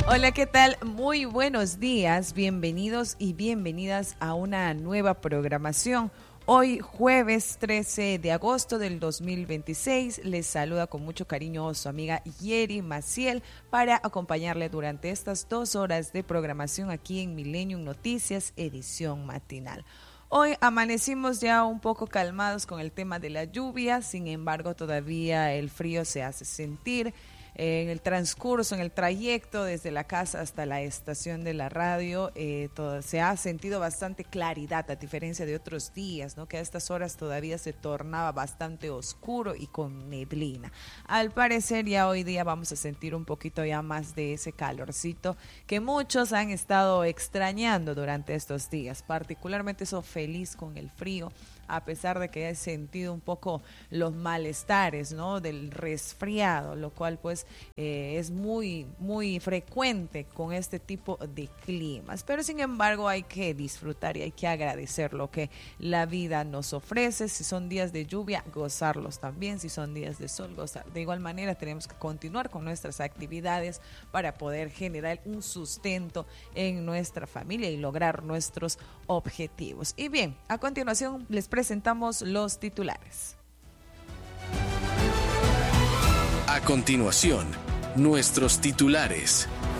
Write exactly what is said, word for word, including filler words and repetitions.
Hola, ¿qué tal? Muy buenos días, bienvenidos y bienvenidas a una nueva programación. Hoy jueves trece de agosto del dos mil veintiséis les saluda con mucho cariño su amiga Yeri Maciel para acompañarle durante estas dos horas de programación aquí en Millennium Noticias, edición matinal. Hoy amanecimos ya un poco calmados con el tema de la lluvia, sin embargo todavía el frío se hace sentir. En el transcurso, en el trayecto desde la casa hasta la estación de la radio, eh, todo, se ha sentido bastante claridad, a diferencia de otros días, ¿no? Que a estas horas todavía se tornaba bastante oscuro y con neblina. Al parecer ya hoy día vamos a sentir un poquito ya más de ese calorcito que muchos han estado extrañando durante estos días, particularmente eso feliz con el frío, a pesar de que he sentido un poco los malestares, ¿no? Del resfriado, lo cual pues eh, es muy, muy frecuente con este tipo de climas. Pero sin embargo hay que disfrutar y hay que agradecer lo que la vida nos ofrece. Si son días de lluvia, gozarlos también. Si son días de sol, gozar. De igual manera tenemos que continuar con nuestras actividades para poder generar un sustento en nuestra familia y lograr nuestros objetivos. Y bien, a continuación les presentamos los titulares. A continuación, nuestros titulares.